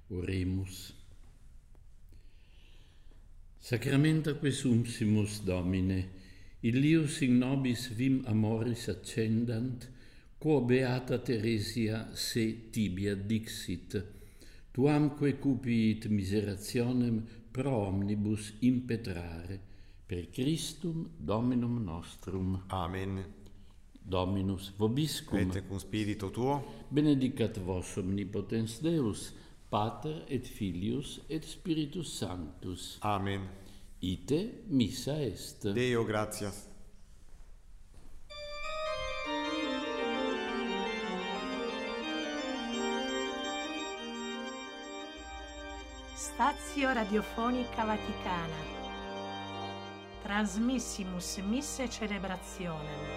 Oremus. Sacramenta quesumpsimus Domine, illius in nobis vim amoris accendant, quo beata Theresia se tibia dixit, tuamque cupiit miserationem pro omnibus impetrare, per Christum Dominum nostrum. Amen. Dominus vobiscum. Et cum spiritu tuo. Benedicat vos omnipotens Deus, Pater et Filius et Spiritus Sanctus. Amen. Ite missa est. Deo gratias. Stazio Radiofonica Vaticana. Transmissimus misse celebrationem.